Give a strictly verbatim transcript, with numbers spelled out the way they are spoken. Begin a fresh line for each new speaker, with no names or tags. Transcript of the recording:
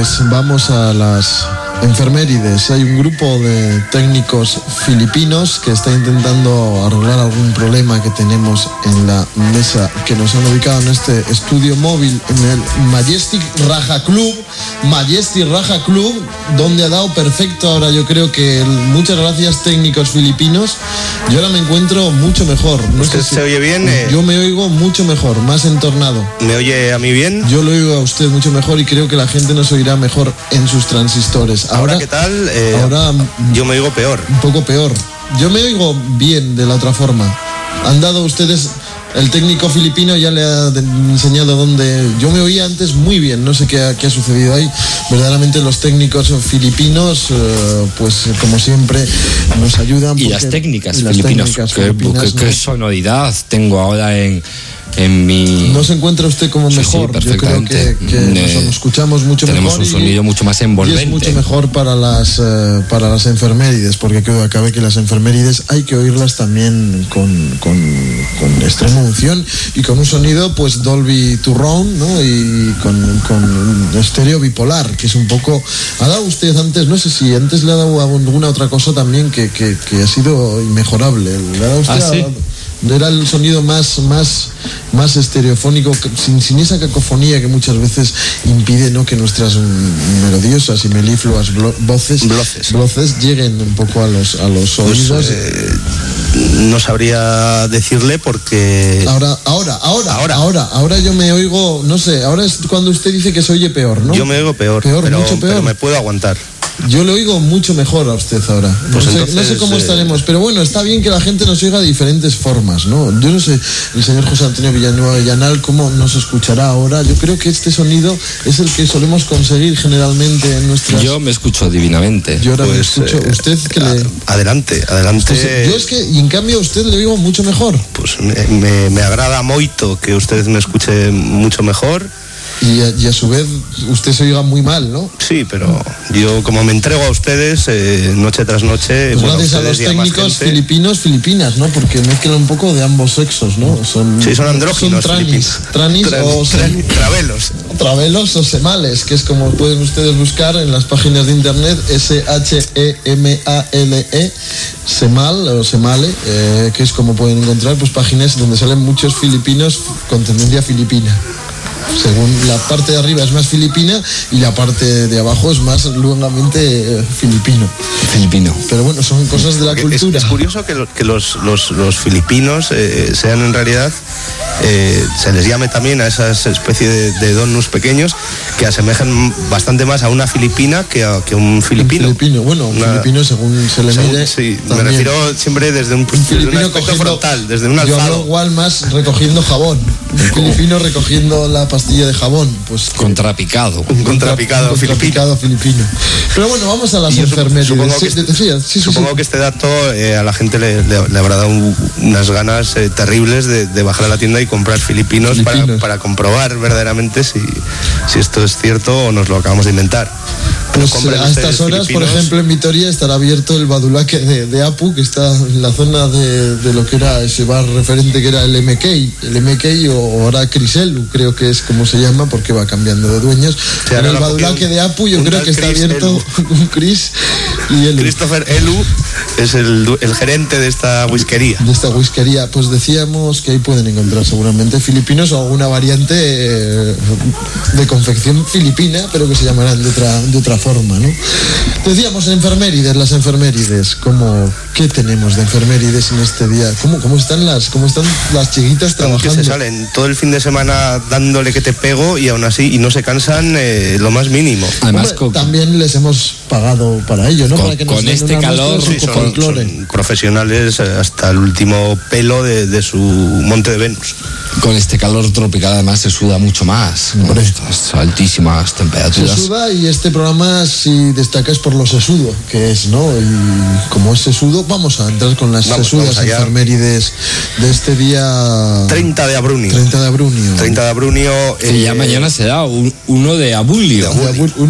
pues vamos a las enfermerides. Hay un grupo de técnicos filipinos que está intentando arreglar algún problema que tenemos en la mesa que nos han ubicado en este estudio móvil en el Majestic Raja Club. Majestic Raja Club, donde ha dado perfecto ahora. Yo creo que el, muchas gracias, técnicos filipinos. Yo ahora me encuentro mucho mejor. No
¿Usted
sé si,
se oye bien? Eh...
Yo me oigo mucho mejor, más entornado.
¿Me oye a mí bien?
Yo lo oigo a usted mucho mejor y creo que la gente nos oirá mejor en sus transistores.
Ahora, ¿Ahora qué tal? Eh,
ahora
yo me oigo peor.
Un poco peor. Yo me oigo bien de la otra forma. Han dado ustedes... El técnico filipino ya le ha enseñado dónde... Yo me oía antes muy bien, no sé qué ha, qué ha sucedido ahí. Verdaderamente los técnicos filipinos, eh, pues como siempre, nos ayudan.
Y las técnicas filipinas. ¿Qué, qué, qué sonoridad tengo ahora en... En mi...
¿No se encuentra usted como
sí,
mejor?
Sí,
yo creo que, que eh, nos escuchamos mucho
tenemos
mejor.
Tenemos un sonido
y,
mucho más envolvente.
Y es mucho mejor para las, uh, para las enfermerides, porque creo que acabe que las enfermerides hay que oírlas también con, con, con extrema unción y con un sonido pues Dolby Surround, ¿no? Y con, con estéreo bipolar, que es un poco... Ha dado usted antes, no sé si antes le ha dado alguna otra cosa también que, que, que ha sido inmejorable. ¿Le ha dado usted
¿Ah, sí?
a, era el sonido más, más, más estereofónico, sin, sin esa cacofonía que muchas veces impide, ¿no?, que nuestras melodiosas y melifluas voces,
voces.
voces lleguen un poco a los, a los oídos.
Pues, eh, no sabría decirle porque...
Ahora, ahora, ahora, ahora, ahora, ahora yo me oigo, no sé, ahora es cuando usted dice que se oye peor, ¿no?
Yo me oigo peor,
peor
pero,
mucho peor.
pero me puedo aguantar.
Yo lo oigo mucho mejor a usted ahora. No,
pues
sé,
entonces,
no sé cómo estaremos, pero bueno, está bien que la gente nos oiga de diferentes formas, ¿no? Yo no sé, el señor José Antonio Villanueva Llanal, cómo nos escuchará ahora. Yo creo que este sonido es el que solemos conseguir generalmente en nuestras...
Yo me escucho divinamente.
Yo ahora
pues,
me escucho...
Eh,
¿Usted que le...?
Adelante, adelante.
Pues, yo es que, y en cambio a usted le oigo mucho mejor.
Pues me, me, me agrada moito que usted me escuche mucho mejor.
Y a, y a su vez usted se oiga muy mal, ¿no?
Sí, pero yo como me entrego a ustedes eh, noche tras noche...
Pues
bueno,
gracias a los técnicos gente... filipinos, filipinas, ¿no? Porque mezclan un poco de ambos sexos, ¿no? Son,
sí, son andróginos.
Son tranis, tranis
Tra
o...
Tra travelos.
Travelos o semales, que es como pueden ustedes buscar en las páginas de internet, S H E M A L E, semal o semale, eh, que es como pueden encontrar pues páginas donde salen muchos filipinos con tendencia filipina. Según la parte de arriba es más filipina y la parte de abajo es más lugamente eh, filipino.
Filipino.
Pero bueno, son cosas de la
Porque
cultura.
Es, es curioso que, lo, que los, los, los filipinos eh, sean en realidad, eh, se les llame también a esas especies de, de donuts pequeños que asemejan bastante más a una filipina que a que un filipino.
Un filipino, bueno, un una, filipino según se le
según,
mide.
Sí,
también.
Me refiero siempre desde un,
un
desde un aspecto
cogiendo,
frontal, desde un alzado.
Yo hablo igual más recogiendo jabón. Un filipino recogiendo la pastilla de jabón, pues
contrapicado,
un contrapicado,
un contrapicado filipino. Pero bueno, vamos a las enfermerías.
Supongo,
sí,
que,
sí, sí, sí,
supongo
sí.
que este dato eh, a la gente le, le, le habrá dado un, unas ganas eh, terribles de, de bajar a la tienda y comprar filipinos, filipinos. Para, para comprobar verdaderamente si, si esto es cierto o nos lo acabamos de inventar.
Pues a estas horas, filipinos. Por ejemplo, en Vitoria estará abierto el badulaque de, de Apu, que está en la zona de, de lo que era ese bar referente que era el M K, el M K o ahora Criselu, creo que es como se llama, porque va cambiando de dueños. Sí, en el badulaque de Apu yo creo que está Chris abierto un Chris y Elu.
Christopher Elu es el, el gerente de esta whiskería.
De esta whiskería, pues decíamos que ahí pueden encontrar seguramente filipinos o alguna variante eh, de confección filipina, pero que se llamarán de otra, de otra forma, ¿no? Decíamos enfermerides, las enfermerides, ¿cómo, ¿qué tenemos de enfermerides en este día? ¿Cómo, cómo están las, cómo están las chiquitas
están
trabajando?
Que se salen todo el fin de semana dándole que te pego y aún así y no se cansan eh, lo más mínimo.
Además, Hombre, con, también les hemos pagado para ello, ¿no?
Con,
para que nos
con este calor,
sí, son, son profesionales hasta el último pelo de, de su monte de Venus.
Con este calor tropical además se suda mucho más, con estas altísimas temperaturas.
Se suda y este programa si destaca es por lo sesudo que es, ¿no? Y como es sesudo, vamos a entrar con las vamos, sesudas vamos enfermerides de este día
treinta de abrunio.
treinta de abrunio.
treinta de abrunio.
Que eh, ya mañana será un, uno de abulio.
De abulio.